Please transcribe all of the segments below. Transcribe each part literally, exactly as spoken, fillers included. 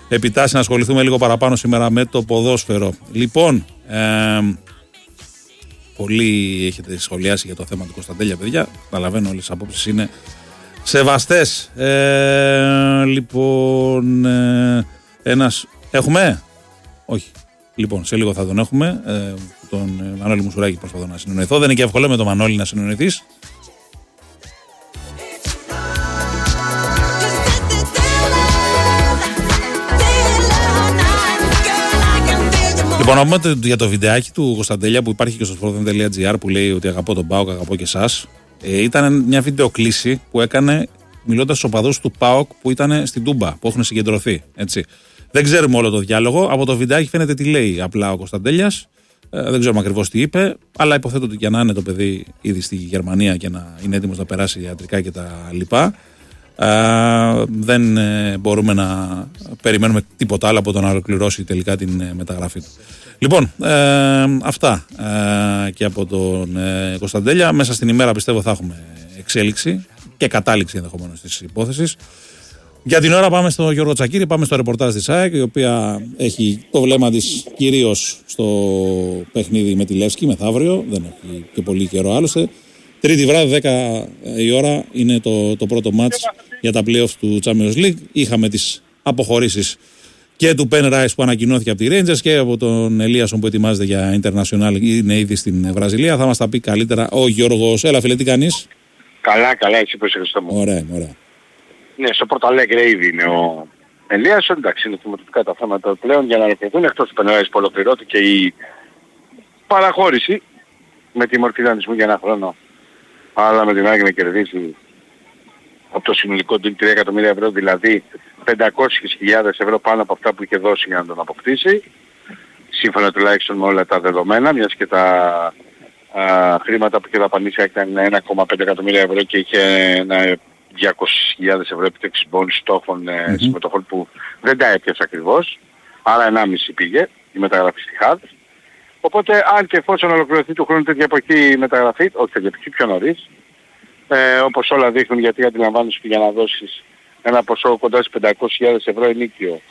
επιτάσσει να ασχοληθούμε λίγο παραπάνω σήμερα με το ποδόσφαιρο. Λοιπόν, ε, πολλοί έχετε σχολιάσει για το θέμα του Κωνσταντέλια, παιδιά. Καταλαβαίνω, όλες τις απόψεις είναι σεβαστές. Ε, λοιπόν, ε, ένας... Έχουμε? Όχι. Λοιπόν, σε λίγο θα τον έχουμε. Ε, τον ε, Μανώλη Μουσουράκη προσπαθώ να συνεννοηθώ. Δεν είναι και εύκολο με τον Μανώλη να συνεννοηθείς. Λοιπόν, να πούμε για το βιντεάκι του Κωνσταντέλια που υπάρχει και στο σπορτ τελεία τζι άρ που λέει ότι αγαπώ τον ΠΑΟΚ, αγαπώ και εσάς. Ε, ήταν μια βιντεοκλήση που έκανε μιλώντας στους οπαδούς του ΠΑΟΚ που ήταν στην Τούμπα, που έχουν συγκεντρωθεί. Έτσι. Δεν ξέρουμε όλο το διάλογο. Από το βιντεάκι φαίνεται τι λέει απλά ο Κωνσταντέλιας. Ε, δεν ξέρουμε ακριβώς τι είπε, αλλά υποθέτω ότι για να είναι το παιδί ήδη στη Γερμανία και να είναι έτοιμος να περάσει ιατρικά και τα λοιπά. Ε, δεν ε, μπορούμε να περιμένουμε τίποτα άλλο από το να ολοκληρώσει τελικά την ε, μεταγραφή του. Λοιπόν, ε, αυτά ε, και από τον ε, Κωνσταντέλια. Μέσα στην ημέρα πιστεύω θα έχουμε εξέλιξη και κατάληξη ενδεχομένως της υπόθεσης. Για την ώρα πάμε στο Γιώργο Τσακίρη, πάμε στο ρεπορτάζ της ΑΕΚ, η οποία έχει το βλέμμα της κυρίως στο παιχνίδι με τη Λεύσκη μεθαύριο, δεν έχει και πολύ καιρό άλλωστε. Τρίτη βράδυ, δέκα η ώρα, είναι το, το πρώτο μάτς για τα play-off του Champions League. Είχαμε τις αποχωρήσεις και του Πεν Ράις που ανακοινώθηκε από τη Rangers και από τον Ελίασον που ετοιμάζεται για International, είναι ήδη στην Βραζιλία. Θα μας τα πει καλύτερα ο Γιώργος. Έλα φίλε, τι κάνεις? Καλά, καλά, έτσι πως ευχαριστώ μου. Ωραία, ωραία. Ναι, στο Porto Alegre ήδη είναι ο Ελίασον, εντάξει, είναι θυματικά τα θέματα πλέον για να ολοκληρωθούν, εκτός του Πεν Ράις που ολοκληρώθηκε η παραχώρηση με τη μορφή δανεισμού για ένα χρόνο, αλλά με την ΑΕΚ να κερδίσει από το συνολικό deal τρία εκατομμύρια ευρώ, δηλαδή πεντακόσιες χιλιάδες ευρώ πάνω από αυτά που είχε δώσει για να τον αποκτήσει, σύμφωνα τουλάχιστον με όλα τα δεδομένα, μιας και τα α, χρήματα που είχε δαπανίσει ήταν ένα κόμμα πέντε εκατομμύρια ευρώ και είχε ένα διακόσιες χιλιάδες ευρώ επιτεύξης μπόνους στόχων mm-hmm. συμμετοχών που δεν τα έπιασε ακριβώς, άρα ενάμιση πήγε η μεταγραφή στη Χαδ. Οπότε αν και εφόσον ολοκληρωθεί του χρόνου τέτοια εποχή η μεταγραφή, όχι τέτοια εποχή, πιο νωρίς, ε, όπως όλα δείχνουν, γιατί αντιλαμβάνεσαι και για να δώσεις ένα ποσό κοντά στις πεντακόσιες χιλιάδες ευρώ ενίκιο,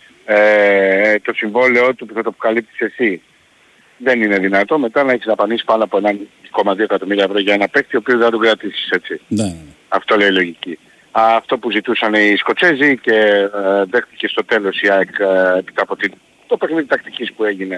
ε, το συμβόλαιό του που θα το αποκαλύπτεις εσύ δεν είναι δυνατό μετά να έχεις δαπανίσει πάνω από ένα κόμμα δύο εκατομμύρια ευρώ για ένα παίκτη ο οποίος δεν θα τον κρατήσεις, έτσι. Ναι. Αυτό λέει η λογική. Αυτό που ζητούσαν οι Σκοτσέζοι και ε, δέχτηκε στο τέλος η ΑΕΚ ε, έπειτα από την, το παιχνίδι τακτικής που έγινε,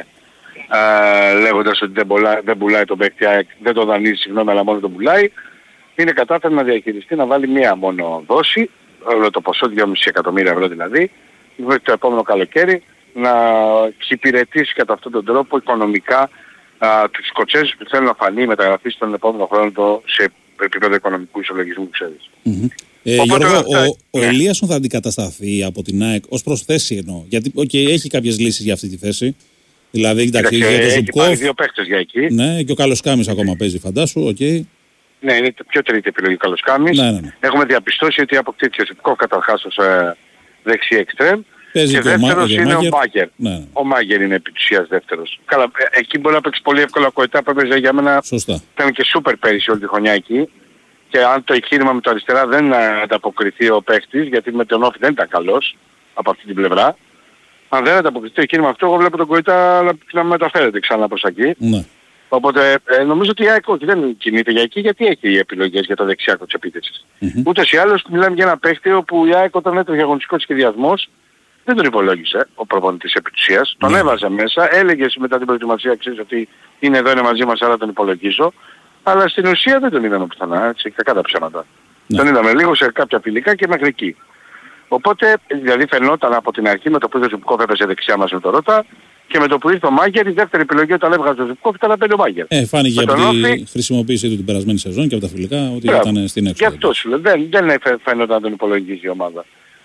ε, λέγοντας ότι δεν, πολλά, δεν πουλάει τον παίκτη ΑΕΚ, δεν το δανείζει συγγνώμη αλλά μόνο τον πουλάει, είναι κατάφερε να διαχειριστεί να βάλει μία μόνο δόση, όλο το ποσό δυόμισι εκατομμύρια ευρώ δηλαδή, μέχρι το επόμενο καλοκαίρι να εξυπηρετήσει κατά αυτόν τον τρόπο οικονομικά α, τους Σκοτσέζους που θέλουν να φανεί η μεταγραφή στον επόμενο χρόνο το, σε επίπεδο οικονομικού ισολογισμού, ξέρεις. Mm-hmm. Ε, Οπότε, Γιώργο, θα, ο, ο ναι. Ελίασον θα αντικατασταθεί από την ΑΕΚ ως προς θέση εννοώ, γιατί okay, έχει κάποιες λύσεις για αυτή τη θέση. Δηλαδή, εντάξει, για το Ζουμπκόφ, έχει δύο παίχτες για εκεί. Ναι, και ο Καλοσκάμης ακόμα παίζει, φαντάσου, οκ. Okay. Ναι, είναι το πιο τρίτη επιλογή ο Καλοσκάμης. Ναι, ναι, ναι. Έχουμε διαπιστώσει ότι αποκτήθηκε ο Ζουμπκόφ καταρχάς ως ε, δεξί εξτρέμ. Παίζει και δεύτερος είναι ο Μάγκερ. Ναι. Ο Μάγκερ είναι επί της ουσίας δεύτερος. Καλά, ε, εκεί μπορεί να παίξει πολύ εύκολα ο Κοητά που έπαιζε για μένα. Σωστά. Ήταν και σούπερ πέρυσι όλη τη χρονιά εκεί. Και αν το εγχείρημα με το αριστερά δεν ανταποκριθεί ο παίχτης, γιατί με τον Όφη δεν ήταν καλός από αυτή την πλευρά. Αν δεν ανταποκριθεί το εγχείρημα αυτό, εγώ βλέπω τον Κοητά να μεταφέρεται ξανά προς εκεί. Ναι. Οπότε ε, νομίζω ότι η ΑΕΚ όχι δεν κινείται για εκεί, γιατί έχει επιλογές για το δεξιάκο της επίθεσης. Mm-hmm. Ούτως ή άλλως μιλάμε για ένα παίχτη όπου η ΑΕΚ όταν έτρεχε αγωνιστικός σχεδιασμός δεν τον υπολόγισε ο προπονητής επί της ουσίας. Mm-hmm. Τον έβαζε μέσα, έλεγε μετά την προετοιμασία ξέρεις ότι είναι εδώ, είναι μαζί μας, άρα τον υπολογίζω. Αλλά στην ουσία δεν τον είδαμε πουθενά, έτσι, κακά τα ψέματα. Ναι. Τον είδαμε λίγο σε κάποια φιλικά και μέχρι εκεί. Οπότε, δηλαδή φαινόταν από την αρχή με το που ο Ζουμπκόφ έπαιζε δεξιά μας με το Ρώτα και με το που ήρθε ο Μάγκερ, η δεύτερη επιλογή όταν έβγαζε ο Ζουμπκόφ ήταν να παίρνει ο Μάγκερ. Ε, φάνηκε από τη Όφη... χρησιμοποίησή του την περασμένη σεζόν και από τα φιλικά ότι Μπράβο. Ήταν στην έξοδο. Γι' αυτό σου λέω, δεν, δεν φαίνονταν να τον υπολογίζει η ομάδα.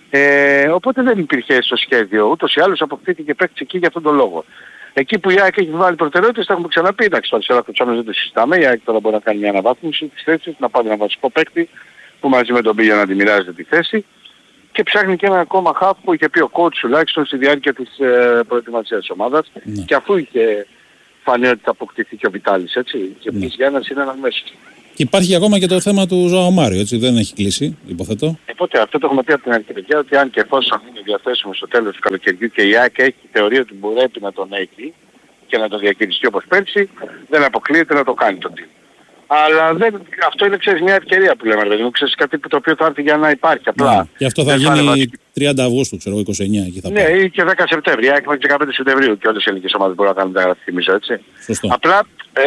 Ε, οπότε δεν υπήρχε στο σχέδιο, ούτως ή άλλως αποκτήθηκε παίκτης εκεί για αυτόν τον λόγο. Εκεί που η ΑΕΚ έχει βάλει προτεραιότητες, τα έχουμε ξαναπεί, εντάξει, το αριστερά του Τσάμες δεν το συζητάμε, η ΑΕΚ τώρα μπορεί να κάνει μια αναβάθμιση της θέσης, να πάρει ένα βασικό παίκτη που μαζί με τον Μπίγια να τη μοιράζεται τη θέση και ψάχνει και ένα ακόμα χαφ που είχε πει ο coach τουλάχιστον στη διάρκεια της ε, προετοιμασίας της ομάδας mm. και αφού είχε φανεί ότι θα αποκτηθεί και ο Βιτάλης, έτσι, και ο mm. Γιάννας είναι ένας μέσος. Και υπάρχει ακόμα και το θέμα του Ζωάο Μάριο, έτσι, δεν έχει κλείσει, υποθέτω. Οπότε αυτό το έχουμε πει από την αρχή, παιδιά, ότι αν και εφόσον είναι διαθέσιμο στο τέλος του καλοκαιριού και η ΑΕΚ έχει θεωρεί ότι μπορεί να τον έχει και να τον διαχειριστεί όπως πέρσι, δεν αποκλείεται να το κάνει τον deal. Αλλά δεν, αυτό είναι, ξέρεις, μια ευκαιρία που λέμε, δηλαδή, ξέρεις, κάτι το οποίο θα έρθει για να υπάρχει απλά. Ναι, και αυτό θα γίνει τριάντα Αυγούστου, ξέρω, είκοσι εννιά εκεί θα πάει. Ναι, ή και δέκα Σεπτέμβρη, και δεκαπέντε Σεπτεμβρίου και όλες οι ελληνικές ομάδες μπορούν να κάνουν τα γραφή, θυμίζω, έτσι. Σωστό. Απλά, ε,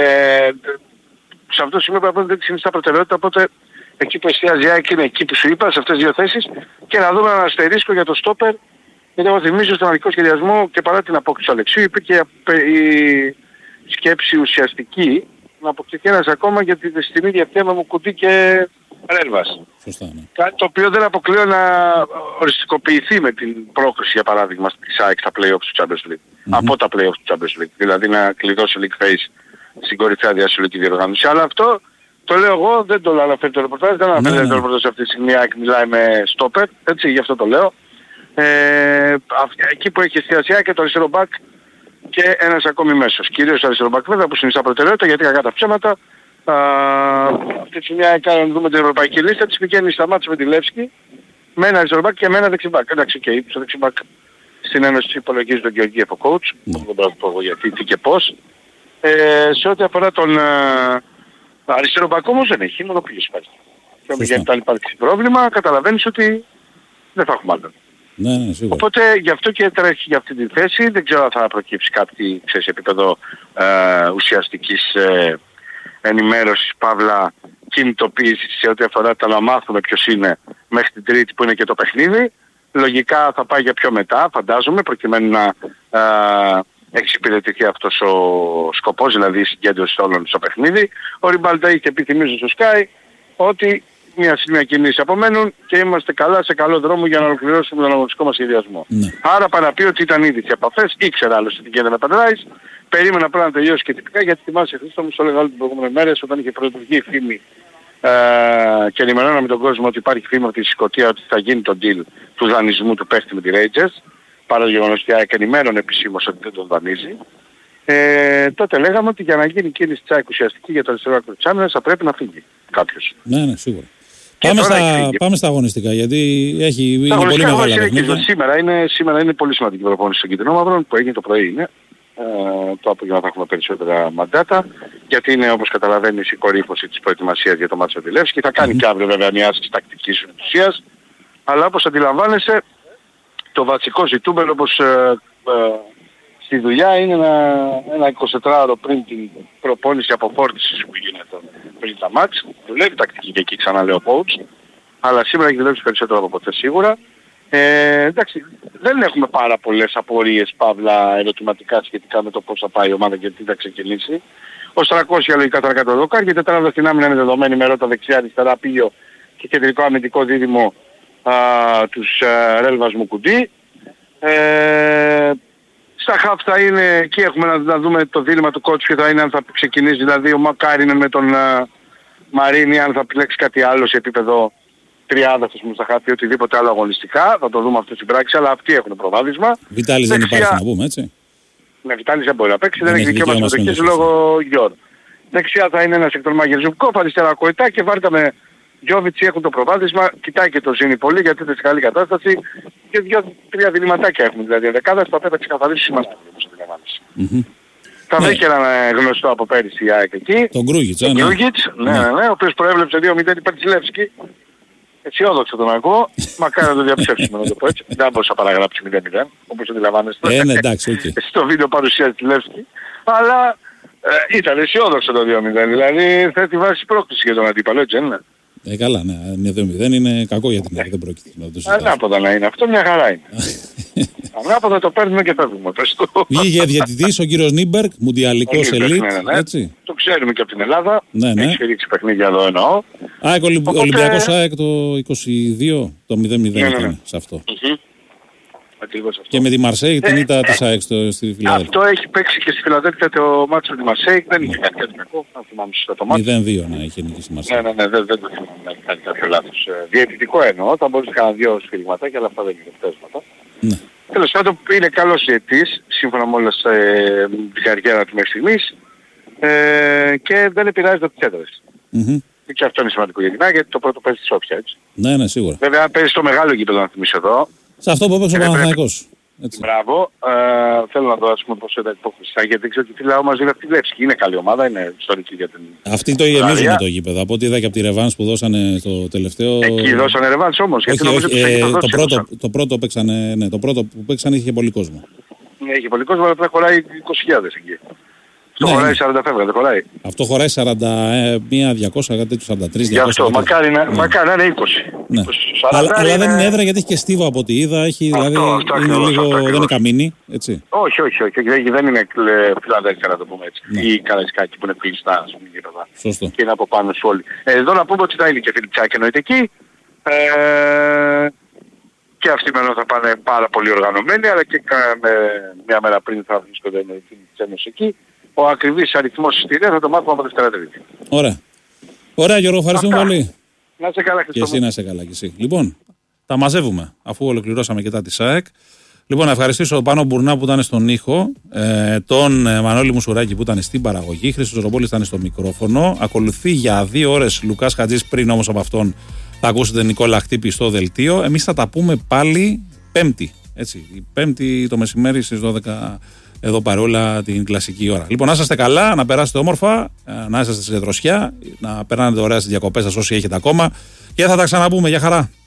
σε αυτό το σημείο πρέπει να δεν συνιστά προτεραιότητα, οπότε εκεί που εστιάζει η ΑΕΚ είναι εκεί που σου είπα, σε αυτές τις δύο θέσεις, και να δούμε ένα αστερίσκο για το στόπερ, γιατί εγώ θυμίζω στον αρχικό σχεδιασμό και παρά την απόκτηση του Αλεξίου υπήρχε η σκέψη ουσιαστική να αποκτηθεί ένας ακόμα για τη στιγμή διαθέμα μου Κουντί και Ρέλβας. Σωστά, ναι. Κάτι το οποίο δεν αποκλείω να οριστικοποιηθεί με την πρόκριση, για παράδειγμα, της ΑΕΚ στα play-offs του Champions League. Mm-hmm. Από τα play-offs του Champions League. Δηλαδή να κλειδώσει League Phase στην κορυφαία διασυλλογική διοργάνωση. Αλλά αυτό το λέω εγώ, δεν το αναφέρει το ρεπορτάζ, δεν αναφέρει ναι, το ρεπορτάζ αυτή τη στιγμή. Η ΑΕΚ μιλάει με stopper, έτσι, γι' αυτό το λέω. Ε, εκεί που έχει εστιάσει και το αριστερό μπακ και ένας ακόμη μέσος. Κυρίως αριστερό μπακ βέβαια που συνιστά προτεραιότητα, γιατί κακά τα ψέματα. Α, αυτή τη στιγμή αν δούμε την ευρωπαϊκή λίστα της πηγαίνει στα μάτια με τη Λεύσκη με ένα αριστερό μπακ και με ένα δεξιμπακ. Εντάξει, και okay, στο δεξιμπακ στην Ένωση υπολογίζει τον Γεωργίεφο coach, δεν μπορώ να πω γιατί, τι και πώς. Ε, σε ό,τι αφορά τον α, αριστερό μπακ όμως δεν έχει, μόνο πήγες υπάρχει. Και γιατί αν υπάρξει πρόβλημα καταλαβαίνεις ότι δεν θα έχουμε άλλο. Ναι, ναι, σίγουρα. Οπότε γι' αυτό και τρέχει για αυτή τη θέση. Δεν ξέρω αν θα προκύψει κάτι, ξέρεις, επίπεδο ε, ουσιαστικής ε, ενημέρωσης, παύλα κινητοποίησης σε ό,τι αφορά το να μάθουμε ποιος είναι μέχρι την Τρίτη που είναι και το παιχνίδι. Λογικά θα πάει για πιο μετά, φαντάζομαι, προκειμένου να ε, εξυπηρετηθεί αυτός ο σκοπός, δηλαδή η συγκέντρωση όλων στο παιχνίδι. Ο Ριμπάλτα είχε πει, θυμίζω στο Sky, ότι μια σημεία κινήσεις απομένουν και είμαστε καλά σε καλό δρόμο για να ολοκληρώσουμε τον αγωνιστικό μας σχεδιασμό. Ναι. Άρα παραπεί ότι ήταν ήδη τις επαφές, ήξερα άλλωστε τι γίνεται με Παντράης, περίμενα απλά να τελειώσει και τυπικά, γιατί θυμάσαι Χρήστο μου, στο έλεγα όλες τις προηγούμενες μέρες όταν είχε πρωτοβουλεί η φήμη ε, και ενημερώναμε τον κόσμο ότι υπάρχει φήμη από τη Σκωτία ότι θα γίνει το deal του δανεισμού του παίχτη με τη Rangers, παρά το γεγονός ότι η ΑΕΚ ενημέρωνε επισήμως ότι δεν τον δανείζει. Ε, τότε λέγαμε ότι για να γίνει κίνηση της ΑΕΚ ουσιαστική για το αριστερό άκρο της άμυνας θα πρέπει να φύγει κάποιος. Ναι, ναι, σίγουρα. Πάμε στα, πάμε στα αγωνιστικά, γιατί έχει, είναι πολύ μεγάλα παιχνίδια. Σήμερα είναι, σήμερα είναι πολύ σημαντική προπόνηση στον Κίτρινο Μαύρο, που έγινε το πρωί είναι. Ε, το απόγευμα θα έχουμε περισσότερα μαντάτα, γιατί είναι, όπως καταλαβαίνεις, η κορύφωση της προετοιμασίας για το μάτσο Βιλεύσκη. Θα κάνει mm-hmm. και αύριο βέβαια μια άσκηση τακτικής ενθουσίας, αλλά όπως αντιλαμβάνεσαι, το βασικό ζητούμενο όπως ε, ε, στη δουλειά είναι ένα, ένα εικοσιτετράωρο πριν την προπόνηση αποφόρτισης που γίνεται πριν τα μάτς. Δουλεύει τακτική και εκεί ξαναλέω coach, αλλά σήμερα έχει δουλέψει περισσότερο από ποτέ σίγουρα. Ε, εντάξει, δεν έχουμε πάρα πολλές απορίες, παύλα, ερωτηματικά σχετικά με το πώς θα πάει η ομάδα και τι θα ξεκινήσει. Ο Στρακώσια λογικά θα κάνει το δοκάρι, η τετράδα στην άμυνα είναι δεδομένη με Ρώτα δεξιά, αριστερά Πίγιο και κεντρικό αμυντικό δίδυμο α, τους α, Ρέλβας μου Κουντί. Ε, στα χαφ θα είναι, εκεί έχουμε να, να δούμε το δίλημμα του coach και θα είναι αν θα ξεκινήσει δηλαδή ο Μακάριν με τον α, Μαρίνη, αν θα επιλέξει κάτι άλλο σε επίπεδο τριάδας μου στα χαφ ή οτιδήποτε άλλο αγωνιστικά. Θα το δούμε αυτό στην πράξη, αλλά αυτοί έχουν προβάδισμα. Βιτάλης δεν υπάρχει να πούμε, έτσι. Ναι, Βιτάλης δεν μπορεί να παίξει, δεν, δεν έχει δικαίωμα συμμετοχής λόγω Γιόρ. Δεξιά θα είναι ένας εκ των Μαγερζουκόφ, αριστερά Κοητά και Βάρτα με Γιώβιτσι έχουν το προβάδισμα. Κοιτάει και το Ζήνη πολύ γιατί είναι σε καλή κατάσταση και δύο-τρία διληματάκια έχουν δηλαδή. Δεκάδας τα οποία θα ξεκαθαρίσει είμαστε όπως αντιλαμβάνεσαι. Θα βρει και έναν γνωστό από πέρυσι η ΑΕΚ εκεί. Τον Γκρούγιτς, ναι, ναι, ναι, ναι, ο οποίος προέβλεψε δύο μηδέν υπέρ της Λεύσκη. Αισιόδοξο τον ακούω, μακάρι να το διαψεύσουμε να το πω έτσι. Δεν μπορούσα να παραγράψει μηδέν μηδέν, όπως αντιλαμβάνεστε. Ε, ναι, εντάξει, okay. Στο βίντεο παρουσίαση της Λεύσκη. Αλλά ε, ήταν αισιόδοξο το δύο μηδέν, δηλαδή θα τη βάσει πρόκληση για τον αντίπαλο, έτσι δεν είναι. Ε, καλά, ναι. Είναι δύο μηδέν είναι κακό για την ΑΕΚ, δεν πρόκειται να το συζητάμε. Ανάποδα να είναι αυτό, μια χαρά είναι. Ανάποδα το παίρνουμε και φεύγουμε. Είχε διαιτητής ο κύριος Νίμπερκ, μουντιαλικός ελίτ, ναι, ναι. έτσι. Το ξέρουμε και από την Ελλάδα, ναι, ναι. έχει ρίξει παιχνίδια εδώ εννοώ. ΑΕΚ, Οπότε... Ολυμπιακός ΑΕΚ το είκοσι δύο, το μηδέν μηδέν ναι, ναι, ναι. ήταν σε αυτό. Mm-hmm. Αυτό. Και με τη Μαρσέη την ήττα της ΑΕΚ στη Φιλαδέλφια. Αυτό έχει παίξει και στη Φιλαδέλφια το μάτσο με τη Μαρσέη, δεν είχε κάνει κάτι κακό, να θυμάμαι σωστά το μάτσο. μηδέν δύο ναι, είχε νικήσει η Μαρσέη. Ναι, ναι, ναι, δεν, δεν το θυμάμαι να έχει κάνει κάποιο λάθος. Διαιτητικό εννοώ, θα μπορούσε να κάνει δύο σφυριγματάκια, αλλά αυτά δεν είναι πτέσματα. Ναι. Τέλος πάντων είναι καλός διαιτητής, σύμφωνα με όλες ε, την καριέρα του μέχρι στιγμής ε, και δεν επηρεάζεται από τις έδρες. Mm-hmm. Και αυτό είναι σημαντικό για την ΑΕΚ, γιατί το πρώτο παίζει στη Σόφια, έτσι. Ναι, ναι, σίγουρα. Βέβαια, αν παίζει στο μεγάλο γήπεδο, να θυμίσω εδώ. Σε αυτό που έπαιξε ο Παναθηναϊκός. Έτσι. Μπράβο. Ε, θέλω να δω ας πούμε πόσο ήταν υπόκριση, γιατί δεν ξέρω τι λαό μαζί με τη Λεύσκη. Είναι καλή ομάδα, είναι ιστορική για την... Αυτοί το γεμίζουν το γήπεδο. Από ό,τι είδα και από τη Ρεβάνς που δώσανε στο τελευταίο... Εκεί δώσανε Ρεβάνς όμως. Όχι, γιατί όχι, ε, το, πρώτο, το, πρώτο παίξανε, ναι, το πρώτο που παίξανε είχε πολύ κόσμο. Ναι, είχε πολύ κόσμο, αλλά θα χωράει είκοσι χιλιάδες εκεί. Αυτό ναι, χωράει ναι. σαράντα φεύγα, δεν χωράει. Αυτό χωράει σαράντα μία, διακόσια, κάτι τέτοιο, σαράντα τρία, διακόσια. Γι' αυτό, μακάρι να, ναι. μακάρι να είναι είκοσι. Ναι. είκοσι αλλά, αλλά είναι... δεν είναι έδρα γιατί έχει και στίβο από ό,τι είδα. Έχει, αυτό, δηλαδή, αυτό, είναι αυτό, λίγο, αυτό, δεν είναι καμίνι, έτσι. Όχι, όχι, όχι. Δεν είναι Φιλανδέρικα να το πούμε έτσι. Ναι. Ή Καραϊσκάκι που είναι κλειστά, ας πούμε, γύρω. Σωστό. Και είναι από πάνω σου όλοι. Ε, εδώ να πούμε ότι θα είναι και Φιλιπτσάκη εννοείται εκεί. Ε, και αυτοί μενό θα πάνε πάρα πολύ οργανωμένοι, αλλά και με, μια μέρα πριν θα βρίσκονται με την Ένωση εκεί. Ο ακριβής αριθμός εισιτηρίων θα το μάθουμε από Δευτέρα Τρίτη. Ωραία. Ωραία Γιώργο, ευχαριστούμε πολύ. Να είσαι καλά, και εσύ να είσαι καλά και εσύ. Λοιπόν, τα μαζεύουμε αφού ολοκληρώσαμε και τα της ΑΕΚ. Λοιπόν, να ευχαριστήσω τον Πάνο Μπουρνά που ήταν στον ήχο, ε, τον ε, Μανώλη Μουσουράκη που ήταν στην παραγωγή, Χρήστος Ζωροπόλης ήταν στο μικρόφωνο. Ακολουθεί για δύο ώρες Λουκάς Χατζής, πριν όμως από αυτόν θα ακούσετε Νικόλα Χτύπη στο δελτίο. Εμείς θα τα πούμε πάλι Πέμπτη. Έτσι, Πέμπτη το μεσημέρι στις δώδεκα. Εδώ παρόλα την κλασική ώρα. Λοιπόν, να είσαστε καλά, να περάσετε όμορφα, να είσαστε σε δροσιά, να περνάτε ωραία στις διακοπές σας όσοι έχετε ακόμα και θα τα ξαναπούμε. Γεια χαρά.